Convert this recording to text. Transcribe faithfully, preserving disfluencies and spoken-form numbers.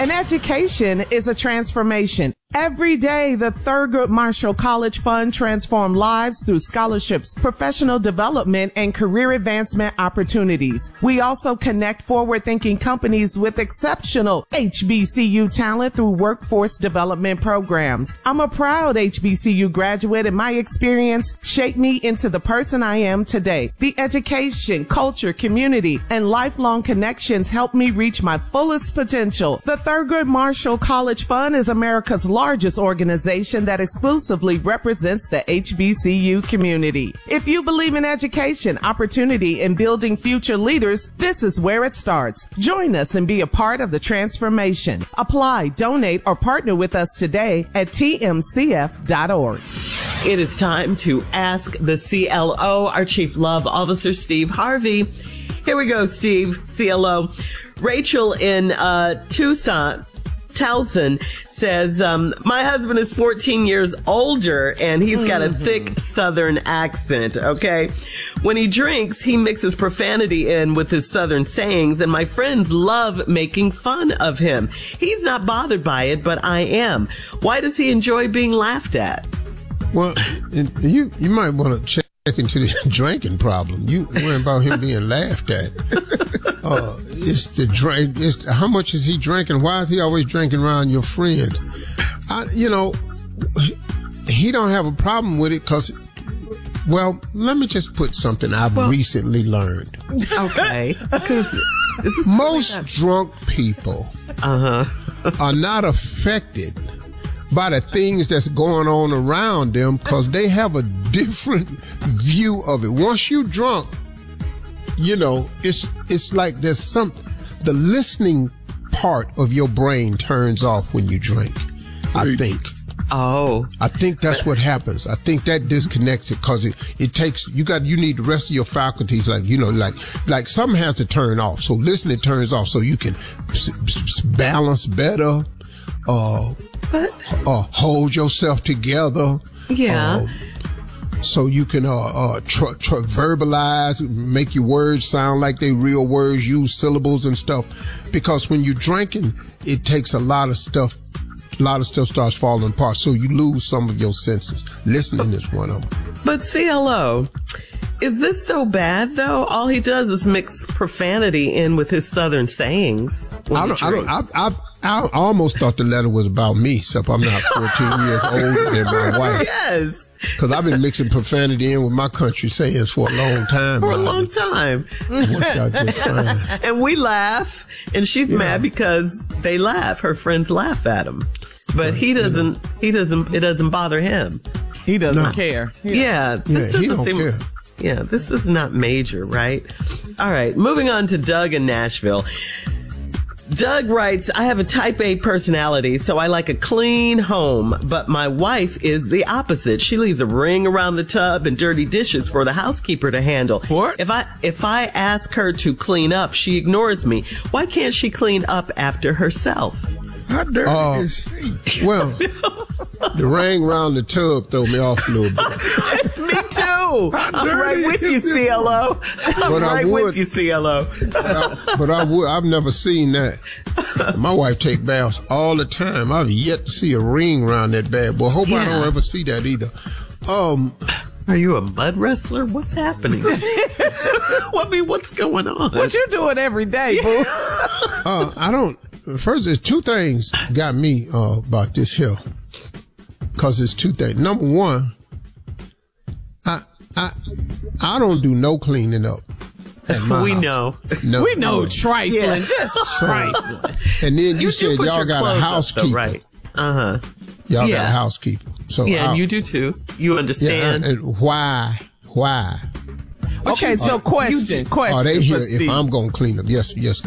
An education is a transformation. Every day, the Thurgood Marshall College Fund transforms lives through scholarships, professional development, and career advancement opportunities. We also connect forward-thinking companies with exceptional H B C U talent through workforce development programs. I'm a proud H B C U graduate, and my experience shaped me into the person I am today. The education, culture, community, and lifelong connections helped me reach my fullest potential. The Thurgood Marshall College Fund is America's largest organization that exclusively represents the H B C U community. If you believe in education, opportunity, and building future leaders, this is where it starts. Join us and be a part of the transformation. Apply, donate, or partner with us today at T M C F dot org. It is time to ask the C L O, our Chief Love Officer, Steve Harvey. Here we go, Steve, C L O. Rachel in uh, Tucson, Towson, says, um, my husband is fourteen years older and he's got a thick Southern accent, okay? When he drinks, he mixes profanity in with his Southern sayings, and my friends love making fun of him. He's not bothered by it, but I am. Why does he enjoy being laughed at? Well, you you might want to check into the drinking problem. You worry about him being laughed at. Uh, it's the drink. It's how much is he drinking? Why is he always drinking around your friends? I, you know, he don't have a problem with it because, well, let me just put something I've well, recently learned. Okay, because most drunk people uh-huh. are not affected by the things that's going on around them because they have a different view of it. Once you drunk, you know, it's it's like there's something, the listening part of your brain turns off when you drink, I think. Oh. I think that's what happens. I think that disconnects it because it, it takes, you got, you need the rest of your faculties, like, you know, like, like something has to turn off. So listening turns off so you can s- s- balance better, uh, uh, hold yourself together. Yeah. Uh, so you can uh, uh, tr- tr- verbalize, make your words sound like they real words, use syllables and stuff. Because when you're drinking, it takes a lot of stuff, a lot of stuff starts falling apart. So you lose some of your senses. Listening is one of them. But C L O, is this so bad though? All he does is mix profanity in with his Southern sayings. I don't, I don't, I've, I've, I almost thought the letter was about me, except I'm not fourteen years older than my wife. Yes. Because I've been mixing profanity in with my country sayings for a long time. For a long time. And we laugh, and she's yeah. mad because they laugh. Her friends laugh at him. But he doesn't, he doesn't, it doesn't bother him. He doesn't no. care. Yeah. yeah this yeah, he doesn't don't seem, care. Yeah, this is not major, right? All right, moving on to Doug in Nashville. Doug writes, I have a type A personality, so I like a clean home, but my wife is the opposite. She leaves a ring around the tub and dirty dishes for the housekeeper to handle. What? If I if I ask her to clean up, she ignores me. Why can't she clean up after herself? How dirty uh, is she? Well, the ring around the tub throw me off a little bit. Me too. I'm right with you, C L O. I'm but right I would, with you, C L O. but, I, but I would. I've never seen that. My wife take baths all the time. I've yet to see a ring around that bad boy. Hope yeah. I don't ever see that either. Um, Are you a mud wrestler? What's happening? I mean, what's going on? What you doing every day, boo? uh, I don't. First, there's two things got me uh, about this here. Cause it's two things. Number one, I I I don't do no cleaning up. At my we house. know. No. We know trifling. Yeah. Just so, trifling. And then you, you said y'all got a housekeeper. Though, right. Uh-huh. Y'all yeah. got a housekeeper. So yeah, I'll, you do too. You understand. Yeah, and why? Why? Okay, so are, question, question. Are they here if Steve. I'm going to clean up? Yes, yes.